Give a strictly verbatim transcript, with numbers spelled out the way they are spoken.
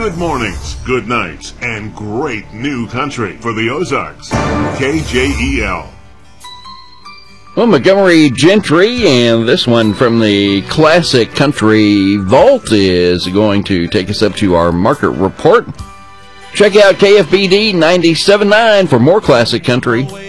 Good mornings, good nights, and great new country for the Ozarks. K J E L. Well, Montgomery Gentry, and this one from the Classic Country Vault is going to take us up to our market report. Check out K F B D ninety-seven point nine for more classic country.